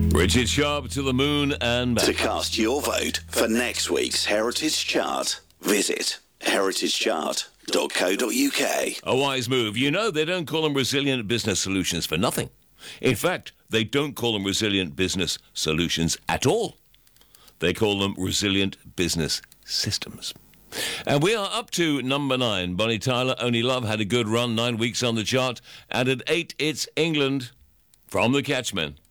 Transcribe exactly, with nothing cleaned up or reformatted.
Richard Sharp to the moon and back. To cast your vote for next week's Heritage Chart, visit heritage chart dot co dot uk. A wise move. You know, they don't call them resilient business solutions for nothing. In fact, they don't call them resilient business solutions at all. They call them resilient business systems. And we are up to number nine. Bonnie Tyler, Only Love, had a good run, nine weeks on the chart. And at eight, it's England from the Catchmen.